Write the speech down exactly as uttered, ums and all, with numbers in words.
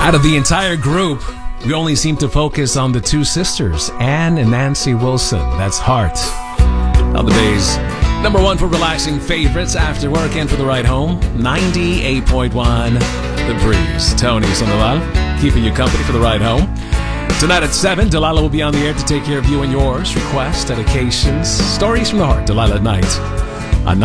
Out of the entire group, we only seem to focus on the two sisters, Anne and Nancy Wilson. That's Heart. Now the day's number one for relaxing favorites after work and for the ride home, ninety-eight point one The Breeze. Tony Sandoval, keeping you company for the ride home. Tonight at seven, Delilah will be on the air to take care of you and yours. Requests, dedications, stories from the heart. Delilah at night.